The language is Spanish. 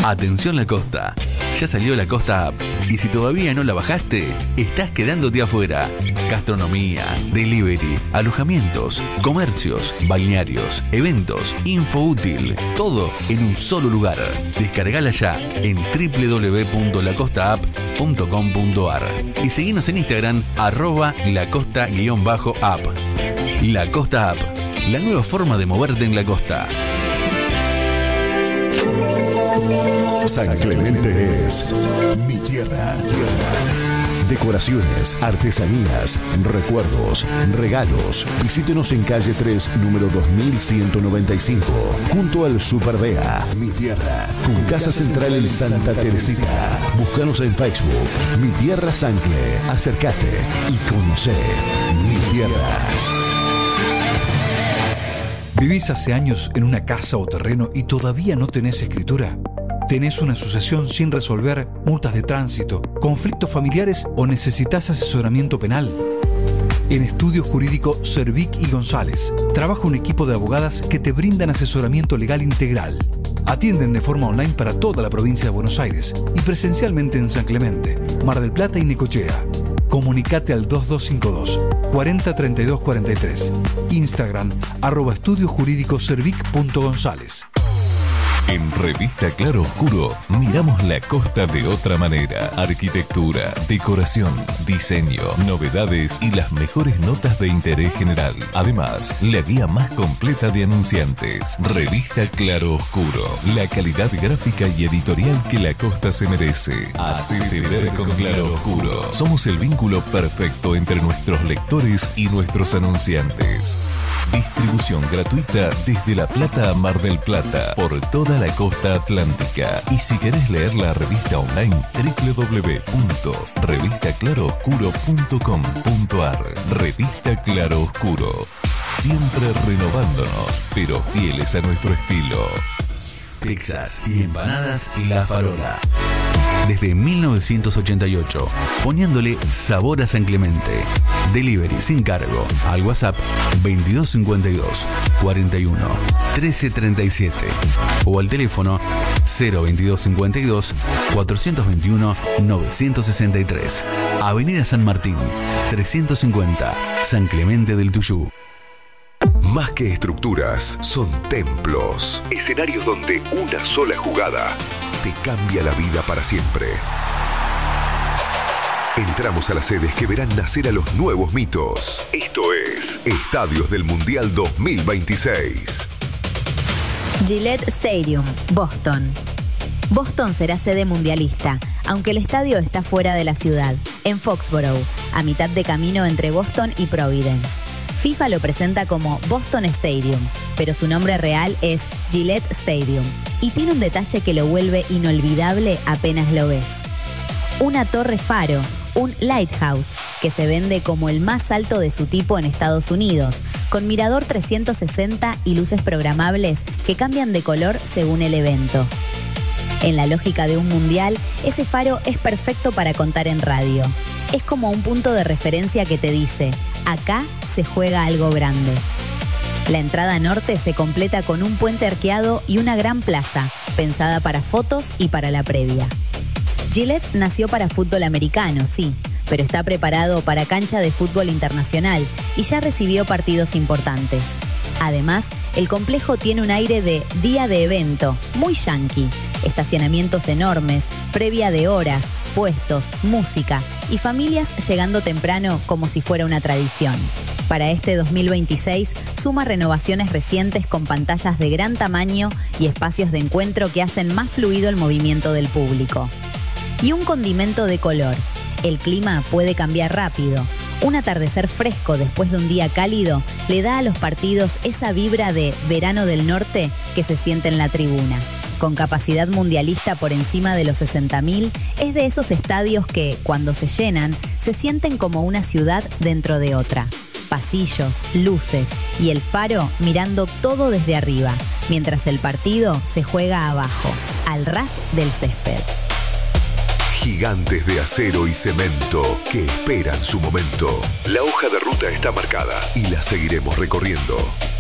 Atención La Costa, ya salió La Costa App y si todavía no la bajaste, estás quedándote afuera. Gastronomía, delivery, alojamientos, comercios, balnearios, eventos, info útil, todo en un solo lugar. Descargala ya en www.lacostaapp.com.ar y seguinos en Instagram @lacosta_app. La Costa App, la nueva forma de moverte en la costa. San Clemente es mi tierra. Decoraciones, artesanías, recuerdos, regalos. Visítenos en calle 3, número 2195, junto al Super Bea. Mi tierra, con casa central en Santa Teresita. Búscanos en Facebook, Mi Tierra Sancle. Acércate y conocé mi tierra. ¿Vivís hace años en una casa o terreno y todavía no tenés escritura? ¿Tenés una sucesión sin resolver, multas de tránsito, conflictos familiares o necesitas asesoramiento penal? En Estudio Jurídico Cervic y González trabaja un equipo de abogadas que te brindan asesoramiento legal integral. Atienden de forma online para toda la provincia de Buenos Aires y presencialmente en San Clemente, Mar del Plata y Necochea. Comunicate al 2252 40 32 43. Instagram @estudiojurídicocervic.gonzález. En Revista Claro Oscuro miramos la costa de otra manera. Arquitectura, decoración, diseño, novedades y las mejores notas de interés general. Además, la guía más completa de anunciantes. Revista Claro Oscuro. La calidad gráfica y editorial que la costa se merece. Hacete ver con Claro Oscuro. Somos el vínculo perfecto entre nuestros lectores y nuestros anunciantes. Distribución gratuita desde La Plata a Mar del Plata por toda la costa atlántica. Y si querés leer la revista online, www.revistaclarooscuro.com.ar. Revista Claro Oscuro. Siempre renovándonos, pero fieles a nuestro estilo. Pizzas y empanadas La Farola. Desde 1988, poniéndole sabor a San Clemente. Delivery sin cargo al WhatsApp 2252 41 1337 o al teléfono 02252 421 963. Avenida San Martín 350, San Clemente del Tuyú. Más que estructuras, son templos. Escenarios donde una sola jugada te cambia la vida para siempre. Entramos a las sedes que verán nacer a los nuevos mitos. Esto es Estadios del Mundial 2026. Gillette Stadium, Boston. Boston será sede mundialista, aunque el estadio está fuera de la ciudad, en Foxborough, a mitad de camino entre Boston y Providence. FIFA lo presenta como Boston Stadium, pero su nombre real es Gillette Stadium, y tiene un detalle que lo vuelve inolvidable apenas lo ves. Una torre faro, un lighthouse, que se vende como el más alto de su tipo en Estados Unidos, con mirador 360 y luces programables que cambian de color según el evento. En la lógica de un mundial, ese faro es perfecto para contar en radio. Es como un punto de referencia que te dice, acá se juega algo grande. La entrada norte se completa con un puente arqueado y una gran plaza, pensada para fotos y para la previa. Gillette nació para fútbol americano, sí, pero está preparado para cancha de fútbol internacional y ya recibió partidos importantes. Además, el complejo tiene un aire de día de evento, muy yankee. Estacionamientos enormes, previa de horas, puestos, música y familias llegando temprano como si fuera una tradición. Para este 2026 suma renovaciones recientes con pantallas de gran tamaño y espacios de encuentro que hacen más fluido el movimiento del público. Y un condimento de color. El clima puede cambiar rápido. Un atardecer fresco después de un día cálido le da a los partidos esa vibra de verano del norte que se siente en la tribuna. Con capacidad mundialista por encima de los 60.000, es de esos estadios que, cuando se llenan, se sienten como una ciudad dentro de otra. Pasillos, luces y el faro mirando todo desde arriba, mientras el partido se juega abajo, al ras del césped. Gigantes de acero y cemento que esperan su momento. La hoja de ruta está marcada y la seguiremos recorriendo.